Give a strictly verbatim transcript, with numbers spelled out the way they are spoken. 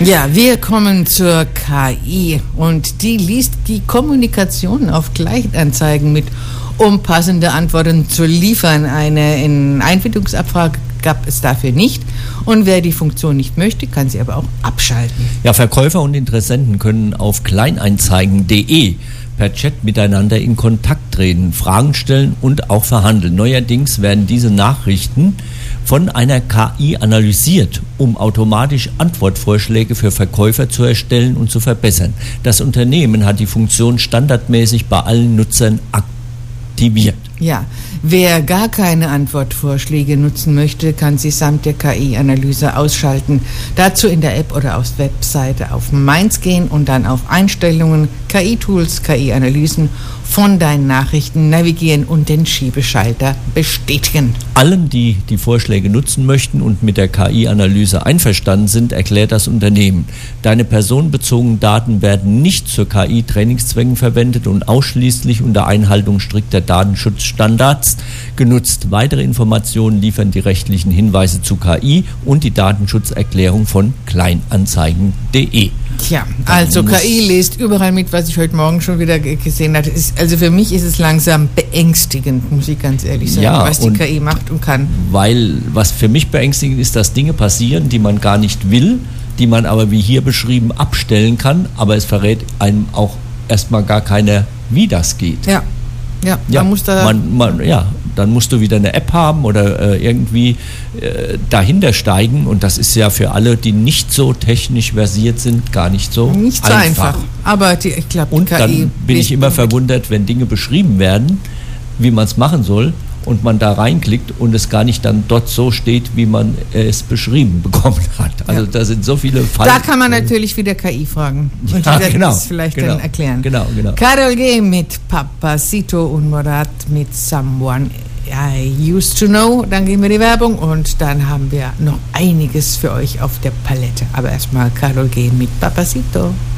Ja, wir kommen zur K I und die liest die Kommunikation auf Kleinanzeigen mit, um passende Antworten zu liefern. Eine in Einfindungsabfrage gab es dafür nicht und wer die Funktion nicht möchte, kann sie aber auch abschalten. Ja, Verkäufer und Interessenten können auf kleinanzeigen punkt de per Chat miteinander in Kontakt treten, Fragen stellen und auch verhandeln. Neuerdings werden diese Nachrichten von einer K I analysiert, um automatisch Antwortvorschläge für Verkäufer zu erstellen und zu verbessern. Das Unternehmen hat die Funktion standardmäßig bei allen Nutzern aktiviert. Ja, wer gar keine Antwortvorschläge nutzen möchte, kann sie samt der K I-Analyse ausschalten. Dazu in der App oder auf Webseite auf Mainz gehen und dann auf Einstellungen, K I-Tools, K I-Analysen von deinen Nachrichten navigieren und den Schiebeschalter bestätigen. Allen, die die Vorschläge nutzen möchten und mit der K I-Analyse einverstanden sind, erklärt das Unternehmen: Deine personenbezogenen Daten werden nicht zur K I-Trainingszwecken verwendet und ausschließlich unter Einhaltung strikter Datenschutzstandards genutzt. Weitere Informationen liefern die rechtlichen Hinweise zu K I und die Datenschutzerklärung von kleinanzeigen punkt de. Tja, also K I liest überall mit, was ich heute Morgen schon wieder g- gesehen habe. Ist, also für mich ist es langsam beängstigend, muss ich ganz ehrlich sagen, Ja, was die K I macht und kann. Weil, was für mich beängstigend ist, dass Dinge passieren, die man gar nicht will, die man aber, wie hier beschrieben, abstellen kann, aber es verrät einem auch erstmal gar keiner, wie das geht. Ja, ja, Ja, man muss da... man, man, ja, dann musst du wieder eine App haben oder äh, irgendwie äh, dahinter steigen, und das ist ja für alle, die nicht so technisch versiert sind, gar nicht so Nicht so einfach. einfach. Aber die, ich glaube, Und K I dann bin ich immer verwundert, wenn Dinge beschrieben werden, wie man es machen soll, und man da reinklickt und es gar nicht dann dort so steht, wie man es beschrieben bekommen hat. Also Ja. da sind so viele Fallen. Da kann man natürlich wieder K I fragen. Und Ja, die wird genau, das vielleicht genau, dann erklären. genau, genau. Karol G. mit Papacito und Murat mit Someone I Used to Know. Dann gehen wir in die Werbung und dann haben wir noch einiges für euch auf der Palette. Aber erstmal Karol G. mit Papacito.